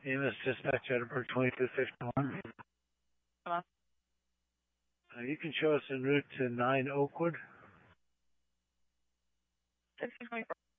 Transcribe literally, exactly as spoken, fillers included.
E M S Dispatch, Edinburgh twenty-two fifty-one. Come on. Uh, you can show us en route to nine Oakwood. sixteen twenty-four.